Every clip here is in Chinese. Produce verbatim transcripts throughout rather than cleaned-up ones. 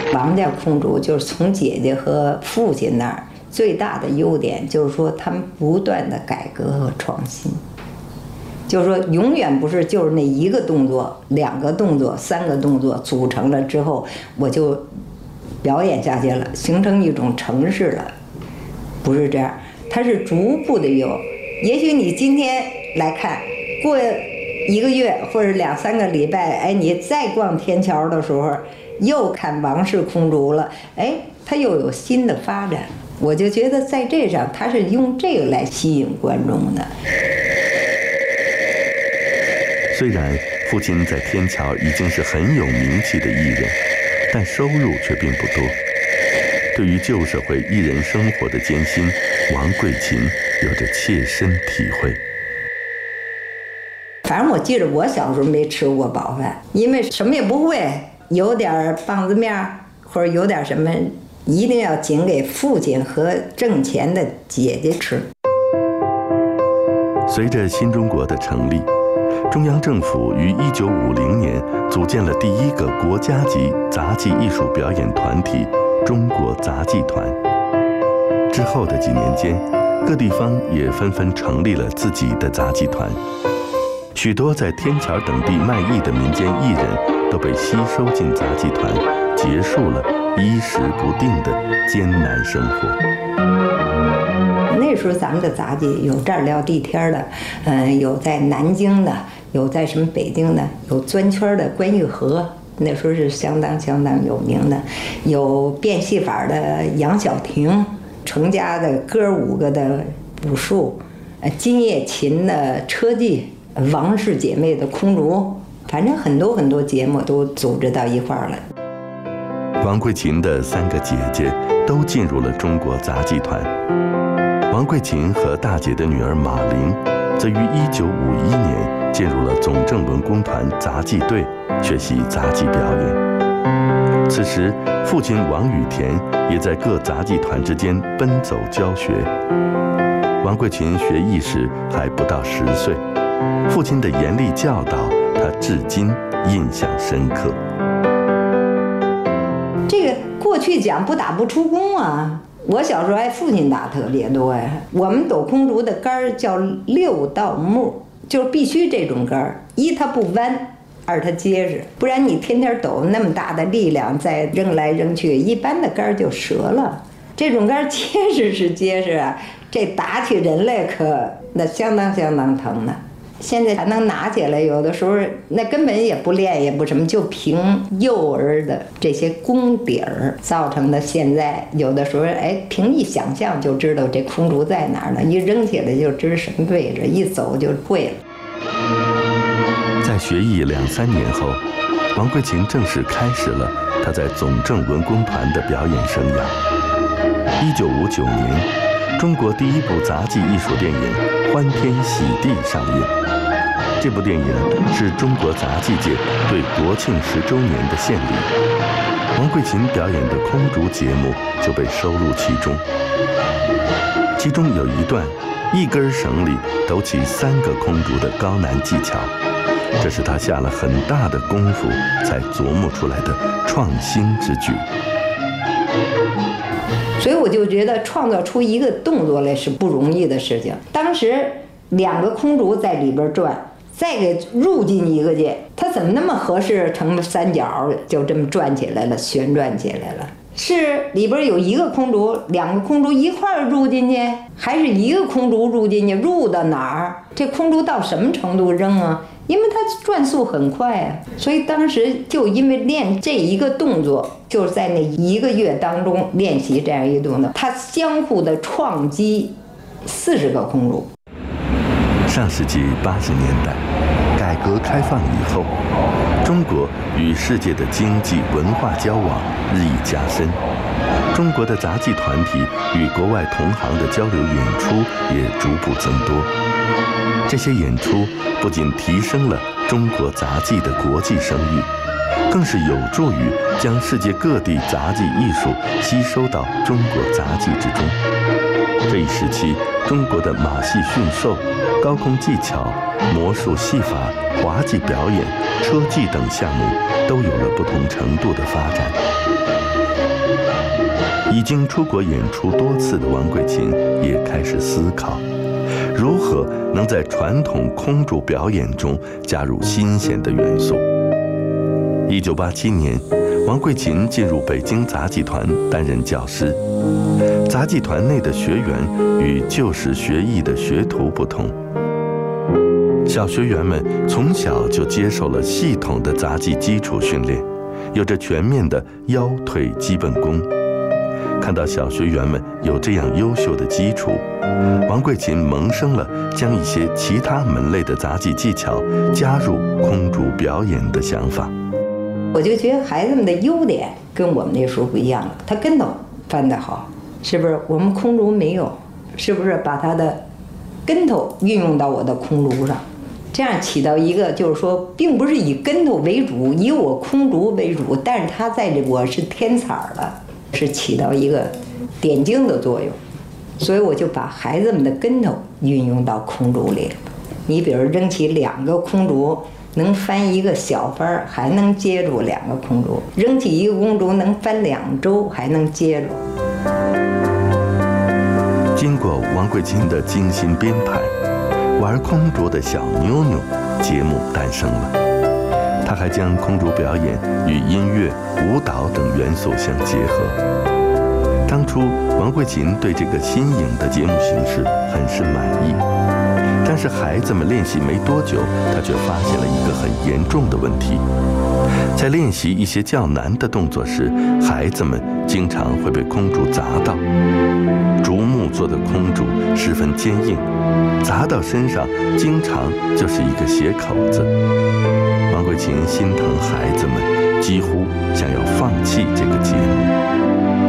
王家空竹就是从姐姐和父亲那儿最大的优点，就是说他们不断的改革和创新，就是说永远不是就是那一个动作、两个动作、三个动作组成了之后我就表演下去了，形成一种程式了，不是这样，它是逐步的有。也许你今天来看，过一个月或者两三个礼拜，哎，你再逛天桥的时候，又看王氏空竹了，哎，它又有新的发展。我就觉得在这上，它是用这个来吸引观众的。 虽然父亲在天桥已经是很有名气的艺人，但收入却并不多。对于旧社会艺人生活的艰辛，王贵琴有着切身体会。 反正我记得我小时候没吃过饱饭，因为什么也不会，有点棒子面或者有点什么，一定要仅给父亲和挣钱的姐姐吃。 随着新中国的成立，中央政府于一九五零年组建了第一个国家级杂技艺术表演团体——中国杂技团。之后的几年间，各地方也纷纷成立了自己的杂技团。许多在天桥等地卖艺的民间艺人都被吸收进杂技团，结束了衣食不定的艰难生活。 那时候咱们的杂技有这儿撂地天的，嗯、呃，有在南京的，有在什么北京的，有钻圈的关玉和，那时候是相当相当有名的，有变戏法的杨晓婷，程家的哥五个的武术，呃，金叶琴的车技，王氏姐妹的空竹，反正很多很多节目都组织到一块儿了。 王贵琴的三个姐姐都进入了中国杂技团。王贵琴和大姐的女儿马玲，则于一九五一年进入了总政文工团杂技队，学习杂技表演。此时，父亲王雨田也在各杂技团之间奔走教学。王贵琴学艺时还不到十岁，父亲的严厉教导，他至今印象深刻。 这个过去讲不打不出功啊。我小时候爱父亲打特别多呀。我们抖空竹的杆儿叫六道木，就是必须这种杆儿，一它不弯，二它结实，不然你天天抖那么大的力量再扔来扔去，一般的杆儿就折了。这种杆儿结实是结实啊，这打起人来可那相当相当疼的。现在还能拿起来，有的时候那根本也不练也不什么，就凭幼儿的这些功底儿造成的。现在有的时候哎，凭一想象就知道这空竹在哪儿了，一扔起来就知什么位置，一走就会了。 在学艺两三年后，王贵琴正式开始了她在总政文工团的表演生涯。一九五九年，中国第一部杂技艺术电影《欢天喜地》上映。这部电影是中国杂技界对国庆十周年的献礼，王贵琴表演的空竹节目就被收录其中。其中有一段，一根绳里抖起三个空竹的高难技巧，这是他下了很大的功夫才琢磨出来的创新之举。 所以我就觉得创造出一个动作来是不容易的事情。当时两个空竹在里边转，再给入进一个去，它怎么那么合适成了三角，就这么转起来了，旋转起来了？是里边有一个空竹，两个空竹一块儿入进去，还是一个空竹入进去？入到哪儿？这空竹到什么程度扔啊？因为它转速很快啊，所以当时就因为练这一个动作，就是在那一个月当中练习这样一个动作，它相互的创击四十个空竹。 上世纪八十年代，改革开放以后，中国与世界的经济文化交往日益加深，中国的杂技团体与国外同行的交流演出也逐步增多。这些演出不仅提升了中国杂技的国际声誉，更是有助于将世界各地杂技艺术吸收到中国杂技之中。 这一时期，中国的马戏驯兽、高空技巧、魔术戏法、滑稽表演、车技等项目都有了不同程度的发展。已经出国演出多次的王贵琴也开始思考，如何能在传统空竹表演中加入新鲜的元素。一九八七年，王贵琴进入北京杂技团担任教师。杂技团内的学员与旧时学艺的学徒不同，小学员们从小就接受了系统的杂技基础训练，有着全面的腰腿基本功。看到小学员们有这样优秀的基础，王贵琴萌生了将一些其他门类的杂技技巧加入空竹表演的想法。 我就觉得孩子们的优点跟我们那时候不一样了，他跟头翻得好，是不是？我们空竹没有，是不是把他的跟头运用到我的空竹上，这样起到一个就是说，并不是以跟头为主，以我空竹为主，但是他在这我是添彩的，是起到一个点睛的作用，所以我就把孩子们的跟头运用到空竹里了。你比如扔起两个空竹，能翻一个小翻，还能接住两个空竹；扔起一个空竹，能翻两周，还能接住。 经过王贵琴的精心编排，玩空竹的小妞妞节目诞生了。他还将空竹表演与音乐、舞蹈等元素相结合。当初王贵琴对这个新颖的节目形式很是满意，但是孩子们练习没多久，他却发现了一个很严重的问题。在练习一些较难的动作时，孩子们经常会被空竹砸到。竹木做的空竹十分坚硬，砸到身上经常就是一个血口子。王贵琴心疼孩子们，几乎想要放弃这个节目。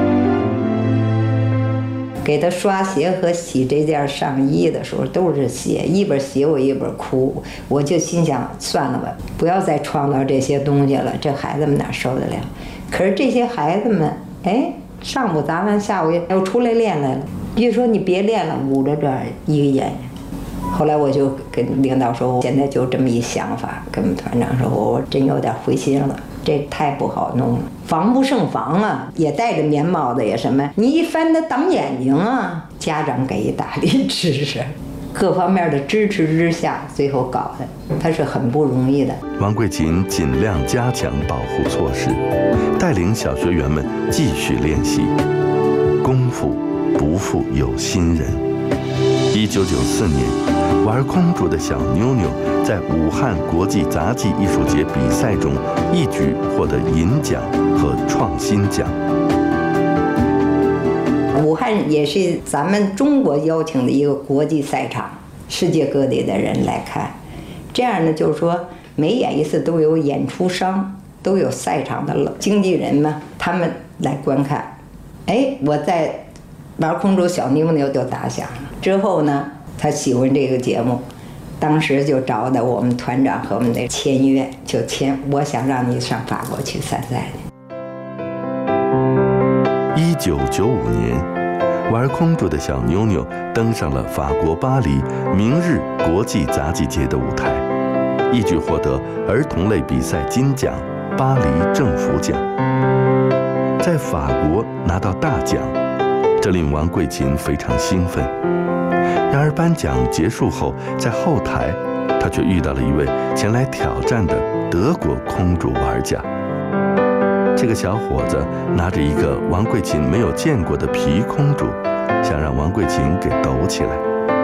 给他刷鞋和洗这件上衣的时候都是血，一边洗我一边哭，我就心想算了吧，不要再创造这些东西了，这孩子们哪受得了？可是这些孩子们，哎，上午砸完，下午又出来练来了。就说你别练了，捂着这儿一个眼睛。后来我就跟领导说，我现在就这么一想法，跟团长说，我真有点灰心了。这太不好弄了，防不胜防啊！也戴着棉帽子，也什么，你一翻它挡眼睛啊！家长给大力支持，各方面的支持之下，最后搞的，它是很不容易的。 王贵琴尽量加强保护措施，带领小学员们继续练习。功夫不负有心人。一九九四年，玩空竹的小妞妞在武汉国际杂技艺术节比赛中一举获得银奖和创新奖。 武汉也是咱们中国邀请的一个国际赛场，世界各地的人来看。这样呢，就是说每演一次都有演出商，都有赛场的经纪人们，他们来观看。哎，我在玩空竹小妞妞就打响了。之后呢，他喜欢这个节目，当时就找的我们团长和我们的签约，就签，我想让你上法国去参赛。 一九九五年，玩空竹的小妞妞登上了法国巴黎明日国际杂技节的舞台，一举获得儿童类比赛金奖、巴黎政府奖，在法国拿到大奖，这令王贵琴非常兴奋。然而颁奖结束后，在后台，他却遇到了一位前来挑战的德国空竹玩家。这个小伙子拿着一个王贵琴没有见过的皮空竹，想让王贵琴给抖起来。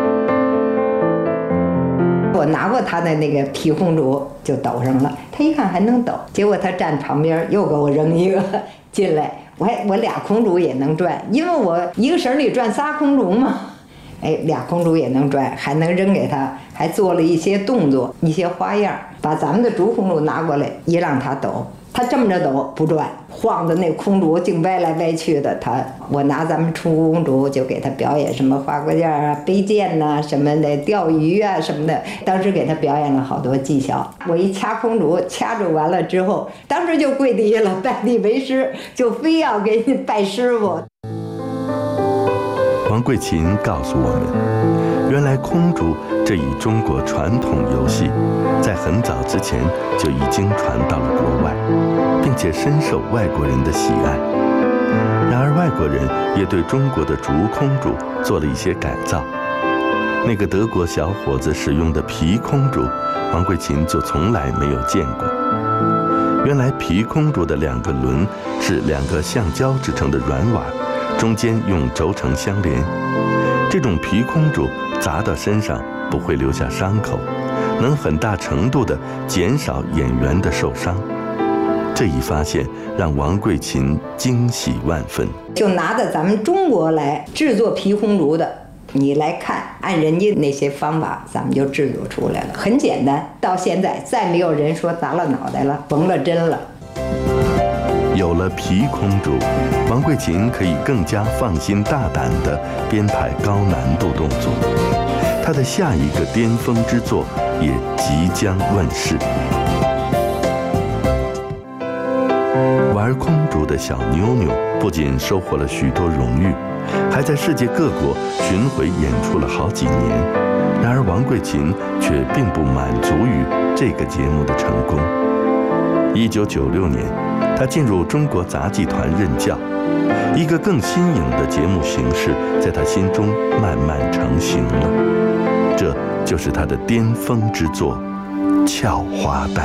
我拿过他的那个皮空竹就抖上了，他一看还能抖，结果他站旁边又给我扔一个进来，我还我俩空竹也能转，因为我一个绳里转仨空竹嘛。哎，俩空竹也能转，还能扔给他，还做了一些动作，一些花样，把咱们的竹空竹拿过来，一让他抖，他这么着抖不转，晃的那空竹净歪来歪去的。他我拿咱们出空竹就给他表演什么花果件啊、背剑呐、啊、什么的，钓鱼啊什么的。当时给他表演了好多技巧。我一掐空竹，掐住完了之后，当时就跪地了，拜地为师，就非要给你拜师傅。 王王贵琴告诉我们，原来空竹这一中国传统游戏，在很早之前就已经传到了国外，并且深受外国人的喜爱。然而外国人也对中国的竹空竹做了一些改造。那个德国小伙子使用的皮空竹，王贵琴就从来没有见过。原来皮空竹的两个轮是两个橡胶制成的软碗，中间用轴承相连。这种皮空竹砸到身上不会留下伤口，能很大程度地减少演员的受伤。这一发现让王贵琴惊喜万分， 就拿着咱们中国来制作皮空竹的，你来看，按人家那些方法，咱们就制作出来了，很简单。到现在再没有人说砸了脑袋了，缝了针了。 有了皮空竹，王贵琴可以更加放心大胆地编排高难度动作。她的下一个巅峰之作也即将问世。玩空竹的小妞妞不仅收获了许多荣誉，还在世界各国巡回演出了好几年。然而王贵琴却并不满足于这个节目的成功。一九九六年，她进入中国杂技团任教，一个更新颖的节目形式在她心中慢慢成型了。这就是她的巅峰之作《俏花旦》。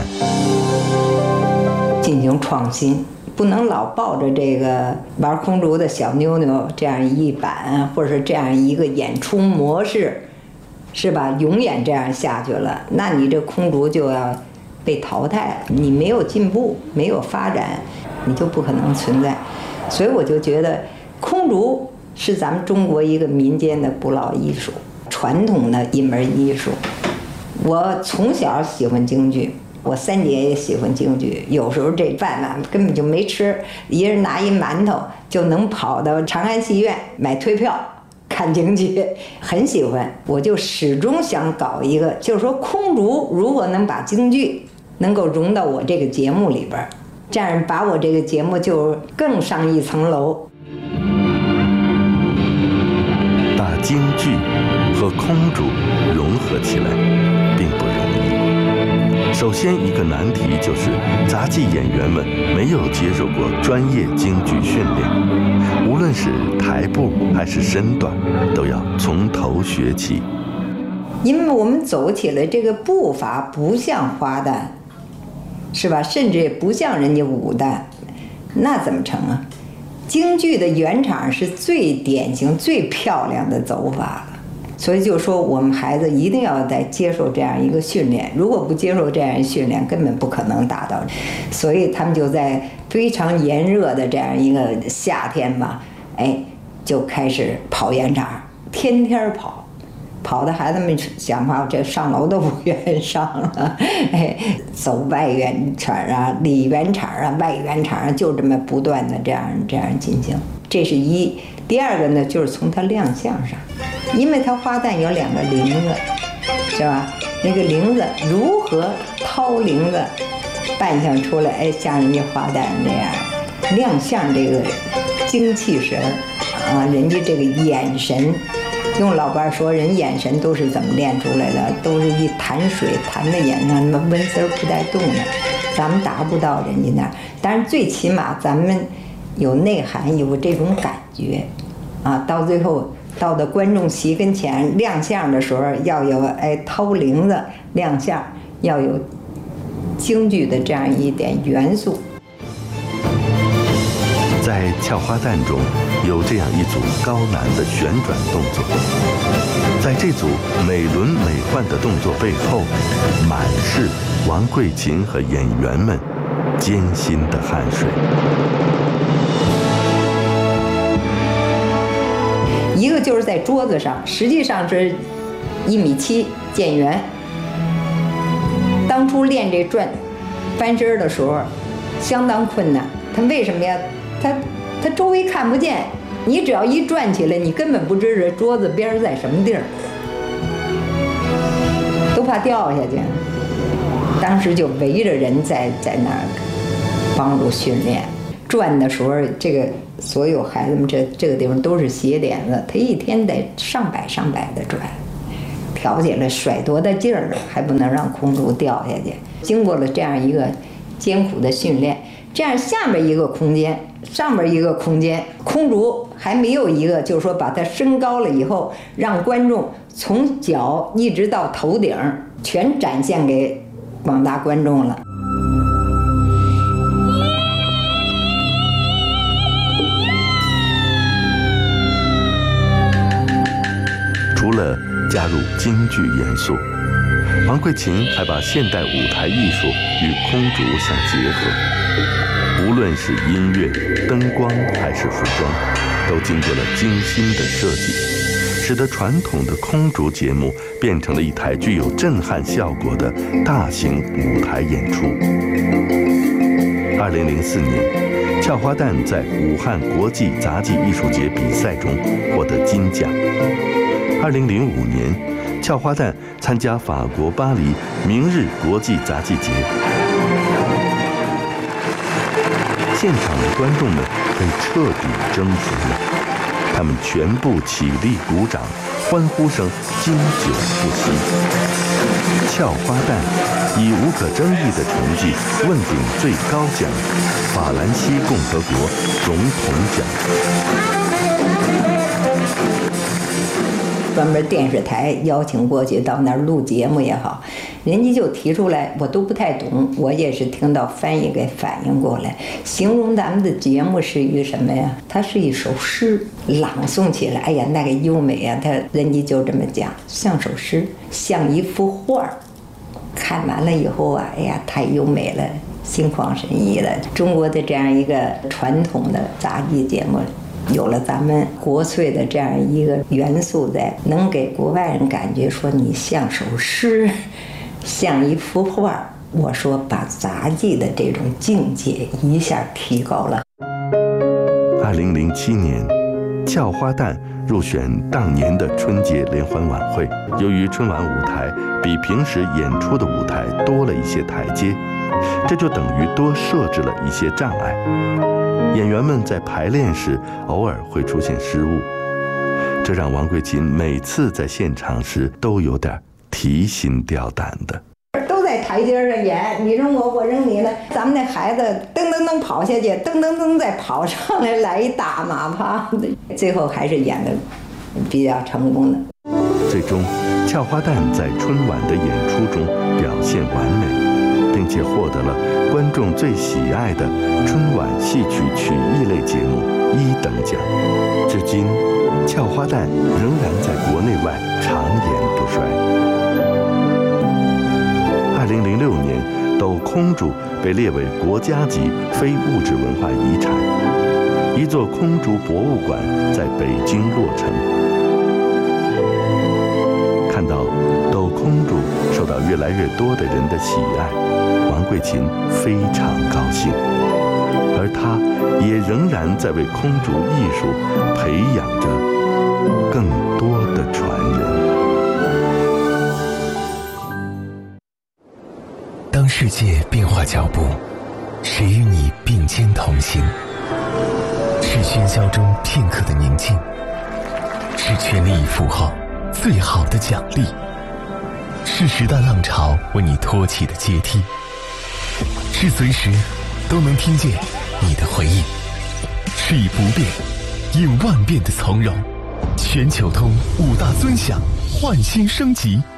进行创新，不能老抱着这个玩空竹的小妞妞这样一版，或者是这样一个演出模式，是吧？永远这样下去了，那你这空竹就要被淘汰了。你没有进步，没有发展，你就不可能存在。所以我就觉得，空竹是咱们中国一个民间的古老艺术，传统的一门艺术。我从小喜欢京剧。我三姐也喜欢京剧，有时候这饭呢根本就没吃，一人拿一馒头就能跑到长安戏院买退票看京剧，很喜欢。我就始终想搞一个，就是说空竹如何能把京剧能够融到我这个节目里边，这样把我这个节目就更上一层楼。 把京剧和空竹融合起来并不容易。首先，一个难题就是杂技演员们没有接受过专业京剧训练，无论是台步还是身段，都要从头学起。 因为我们走起来这个步伐不像花旦，是吧？甚至也不像人家武旦，那怎么成啊？京剧的原场是最典型、最漂亮的走法了。所以就说我们孩子一定要在接受这样一个训练，如果不接受这样训练，根本不可能达到。所以他们就在非常炎热的这样一个夏天吧，哎，就开始跑圆场，天天跑，跑的孩子们想法这上楼都不愿意上了，哎，走外圆场啊、里圆场啊、外圆场啊，就这么不断的这样这样进行。这是一。第二个呢，就是从它亮相上，因为它花旦有两个铃子，是吧？那个铃子如何掏铃子扮相出来，哎，像人家花旦这样亮相，这个精气神啊，人家这个眼神，用老伴说，人眼神都是怎么练出来的？都是一弹水弹在眼上，那么纹丝不带动的，咱们达不到人家那儿。但是最起码咱们有内涵，有这种感觉，啊，到最后到的观众席跟前亮相的时候，要有哎掏铃子亮相，要有京剧的这样一点元素。 在俏花旦中有这样一组高难的旋转动作，在这组美轮美奂的动作背后，满是王贵琴和演员们艰辛的汗水。 一个就是在桌子上，实际上是一米七建圆。当初练这转翻身的时候，相当困难。他为什么呀？他他周围看不见，你只要一转起来，你根本不知这桌子边在什么地儿，都怕掉下去。当时就围着人在在那儿帮助训练。 转的时候，这个所有孩子们这这个地方都是斜点子，他一天得上百上百的转，挑起来甩多大劲儿，还不能让空竹掉下去。经过了这样一个艰苦的训练，这样下面一个空间，上面一个空间，空竹还没有一个，就是说把它升高了以后，让观众从脚一直到头顶全展现给广大观众了。 除了加入京剧元素，王桂琴还把现代舞台艺术与空竹相结合，无论是音乐、灯光还是服装，都经过了精心的设计，使得传统的空竹节目变成了一台具有震撼效果的大型舞台演出。二零零四年，俏花旦在武汉国际杂技艺术节比赛中获得金奖。二零零五年，俏花旦参加法国巴黎明日国际杂技节，现场的观众们被彻底征服了，他们全部起立鼓掌，欢呼声经久不息。俏花旦以无可争议的成绩问鼎最高奖——法兰西共和国总统奖。 专门电视台邀请过去到那儿录节目也好，人家就提出来，我都不太懂，我也是听到翻译给反映过来，形容咱们的节目是一个什么呀？它是一首诗，朗诵起来，哎呀，那个优美啊！他人家就这么讲，像首诗，像一幅画。看完了以后啊，哎呀，太优美了，心旷神怡了。中国的这样一个传统的杂技节目，有了咱们国粹的这样一个元素在，能给国外人感觉说你像首诗，像一幅画。我说把杂技的这种境界一下提高了。 二零零七年，俏花旦入选当年的春节联欢晚会。由于春晚舞台比平时演出的舞台多了一些台阶，这就等于多设置了一些障碍。演员们在排练时偶尔会出现失误，这让王桂琴每次在现场时都有点提心吊胆的。 都在台阶上演，你扔我，我扔你了。咱们那孩子噔噔噔跑下去，噔噔噔再跑上来，来一大马趴，最后还是演的比较成功的。 最终，俏花旦在春晚的演出中表现完美，并且获得了观众最喜爱的春晚戏曲曲艺类节目一等奖。至今，俏花旦仍然在国内外长演不衰。二零零六年，抖空竹被列为国家级非物质文化遗产，一座空竹博物馆在北京落成。看到抖空竹受到越来越多的人的喜爱，王桂琴非常高兴，而她也仍然在为空竹艺术培养着更多的传人。 当世界变化脚步，谁与你并肩同行？是喧嚣中片刻的宁静，是全力以赴后最好的奖励，是时代浪潮为你托起的阶梯，是随时都能听见你的回应，是以不变应万变的从容。全球通五大尊享，焕新升级。